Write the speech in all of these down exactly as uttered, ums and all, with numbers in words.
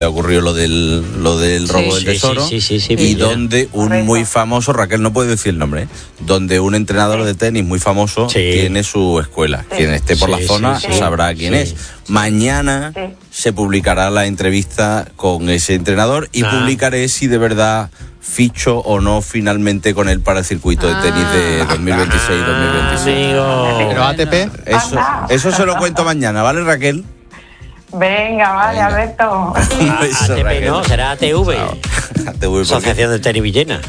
ocurrió lo del lo del robo sí, del sí, tesoro sí, sí, sí, sí, y sí, donde un Correcto. muy famoso, Raquel no puede decir el nombre, ¿eh? Donde un entrenador de tenis muy famoso Sí. tiene su escuela. Sí. Quien esté por Sí, la zona sí, sí. sabrá quién Sí. es. Mañana Sí. se publicará la entrevista con ese entrenador y Ah. publicaré si de verdad ficho o no finalmente con él para el circuito de tenis de dos mil veintiséis dos mil veintisiete. Amigo. Pero A T P, Eso, Anda. eso se lo cuento mañana, ¿vale, Raquel? Venga, vale, Venga. Alberto. Un A- beso, ATP Raquel. no, será A T V. Te voy porque- Asociación de Tenis Villena.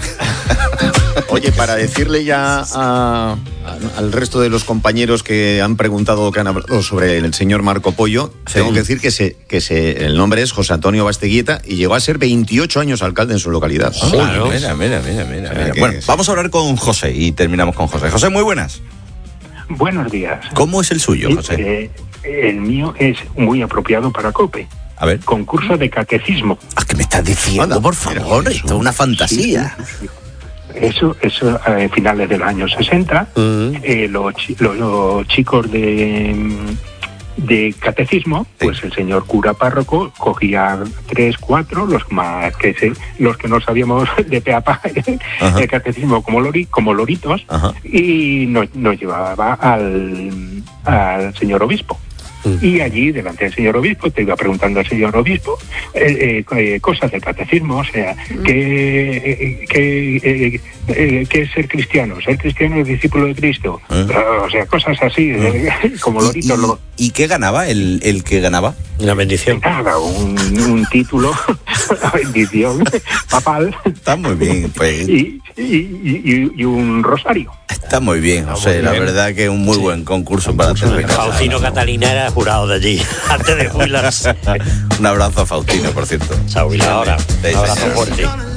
Oye, para decirle ya a- a- al resto de los compañeros que han preguntado, que han hablado sobre el señor Marco Pollo, Sí. tengo que decir que, se, que se, el nombre es José Antonio Basteguieta y llegó a ser veintiocho años alcalde en su localidad. Joder, Claro. mira, mira, mira, mira, sea, mira. que Bueno, es- vamos a hablar con José y terminamos con José. José, muy buenas. Buenos días. ¿Cómo es el suyo, José? Eh, el mío es muy apropiado para COPE. A ver. Concurso de catecismo. Ah, ¿qué me estás diciendo, Anda, por mira, favor? eso. Esto es una fantasía. Sí, sí. Eso, eso a finales de los años sesenta, Mm. eh, los, chi- los- los chicos de, de catecismo, pues el señor cura párroco cogía tres, cuatro, los más que se, los que no sabíamos de pe a pa Ajá. el catecismo como, lori, como loritos, Ajá. y nos, nos llevaba al, al señor obispo. Y allí, delante del señor obispo, te iba preguntando al señor obispo eh, eh, eh, cosas del catecismo, o sea, ¿qué, eh, qué, eh, eh, qué es ser cristiano? ¿Ser cristiano es discípulo de Cristo? ¿Eh? O sea, cosas así, eh, como ¿Y, loritos. lo- y, y qué ganaba el, el que ganaba? Una bendición. Nada, un, un título, una bendición papal Está muy bien, pues. y, y, y- y un rosario. Está muy bien, José. muy La bien. verdad que es un muy buen concurso para terminar. Faustino Catalina era jurado de allí, antes de jubilarse. Un abrazo a Faustino, por cierto. Se ha jubilado ahora. Sí, Un abrazo señor. fuerte.